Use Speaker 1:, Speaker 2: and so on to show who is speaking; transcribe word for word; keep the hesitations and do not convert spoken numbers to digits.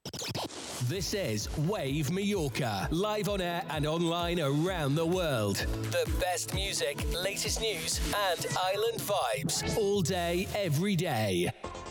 Speaker 1: This is Wave Mallorca, live on air and online around the world. The best music, latest news, and island vibes all day, every day.